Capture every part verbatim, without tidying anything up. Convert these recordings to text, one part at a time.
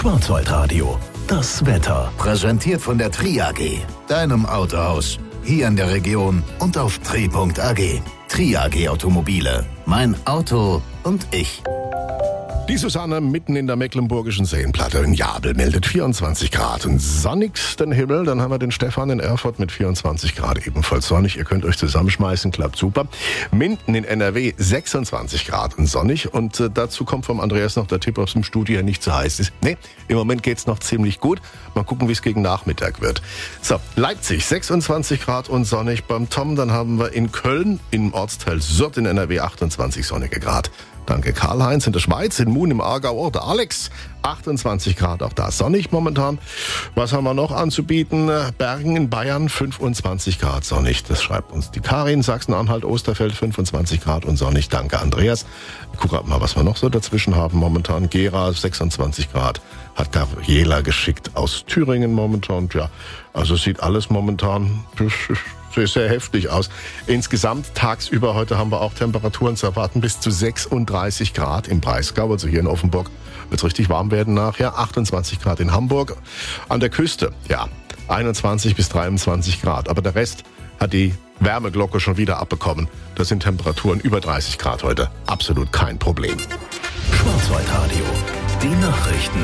Schwarzwaldradio, das Wetter. Präsentiert von der Tri A G, deinem Autohaus. Hier in der Region und auf tri punkt a g. Tri A G Automobile. Mein Auto und ich. Die Susanne mitten in der mecklenburgischen Seenplatte in Jabel meldet vierundzwanzig Grad und sonnigsten Himmel. Dann haben wir den Stefan in Erfurt mit vierundzwanzig Grad, ebenfalls sonnig. Ihr könnt euch zusammenschmeißen, klappt super. Minden in N R W sechsundzwanzig Grad und sonnig. Und äh, dazu kommt vom Andreas noch der Tipp aus dem Studio, der nicht so heiß ist. Nee, im Moment geht's noch ziemlich gut. Mal gucken, wie es gegen Nachmittag wird. So, Leipzig sechsundzwanzig Grad und sonnig beim Tom. Dann haben wir in Köln im Ortsteil Sürth in N R W achtundzwanzig sonnige Grad. Danke Karl-Heinz in der Schweiz, in Moon im Aargau, oh, der Alex, achtundzwanzig Grad, auch da sonnig momentan. Was haben wir noch anzubieten? Bergen in Bayern, fünfundzwanzig Grad sonnig. Das schreibt uns die Karin, Sachsen-Anhalt, Osterfeld, fünfundzwanzig Grad und sonnig. Danke Andreas. Ich gucke mal, was wir noch so dazwischen haben momentan. Gera, sechsundzwanzig Grad, hat Gabriela geschickt aus Thüringen momentan. Ja, also sieht alles momentan sehr, sehr heftig aus. Insgesamt tagsüber heute haben wir auch Temperaturen zu erwarten bis zu sechsunddreißig Grad im Breisgau, also hier in Offenburg wird es richtig warm werden nachher. achtundzwanzig Grad in Hamburg. An der Küste, ja, einundzwanzig bis dreiundzwanzig Grad. Aber der Rest hat die Wärmeglocke schon wieder abbekommen. Das sind Temperaturen über dreißig Grad heute. Absolut kein Problem. Schwarzwaldradio, die Nachrichten.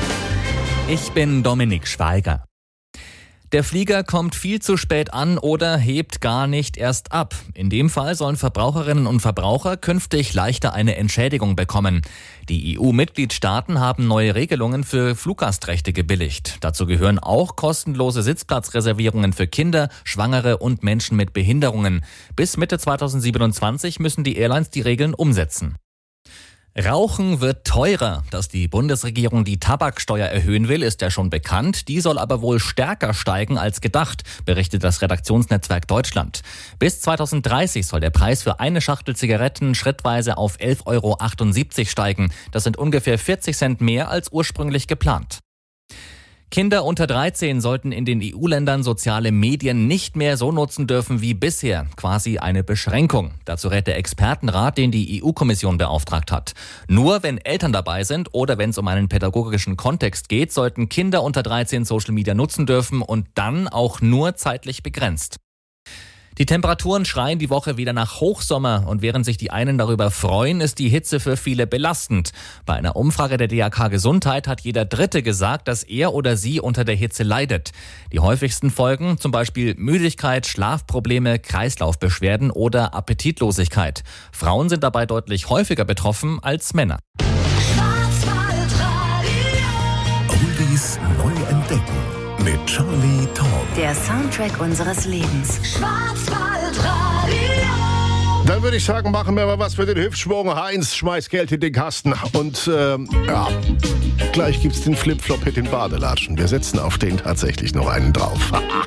Ich bin Dominik Schweiger. Der Flieger kommt viel zu spät an oder hebt gar nicht erst ab. In dem Fall sollen Verbraucherinnen und Verbraucher künftig leichter eine Entschädigung bekommen. Die E U-Mitgliedstaaten haben neue Regelungen für Fluggastrechte gebilligt. Dazu gehören auch kostenlose Sitzplatzreservierungen für Kinder, Schwangere und Menschen mit Behinderungen. Bis Mitte zweitausendsiebenundzwanzig müssen die Airlines die Regeln umsetzen. Rauchen wird teurer. Dass die Bundesregierung die Tabaksteuer erhöhen will, ist ja schon bekannt. Die soll aber wohl stärker steigen als gedacht, berichtet das Redaktionsnetzwerk Deutschland. Bis zweitausenddreißig soll der Preis für eine Schachtel Zigaretten schrittweise auf elf Euro achtundsiebzig steigen. Das sind ungefähr vierzig Cent mehr als ursprünglich geplant. Kinder unter dreizehn sollten in den E U-Ländern soziale Medien nicht mehr so nutzen dürfen wie bisher. Quasi eine Beschränkung. Dazu rät der Expertenrat, den die E U-Kommission beauftragt hat. Nur wenn Eltern dabei sind oder wenn es um einen pädagogischen Kontext geht, sollten Kinder unter dreizehn Social Media nutzen dürfen und dann auch nur zeitlich begrenzt. Die Temperaturen schreien die Woche wieder nach Hochsommer und während sich die einen darüber freuen, ist die Hitze für viele belastend. Bei einer Umfrage der D A K Gesundheit hat jeder Dritte gesagt, dass er oder sie unter der Hitze leidet. Die häufigsten Folgen, zum Beispiel Müdigkeit, Schlafprobleme, Kreislaufbeschwerden oder Appetitlosigkeit. Frauen sind dabei deutlich häufiger betroffen als Männer. Oldies neu entdecken mit Charlie Tall. Der Soundtrack unseres Lebens. Schwarzwaldradio. Dann würde ich sagen, machen wir mal was für den Hüftschwung. Heinz, schmeiß Geld in den Kasten. Und ähm, ja, gleich gibt's den Flip-Flop mit den Badelatschen. Wir setzen auf den tatsächlich noch einen drauf.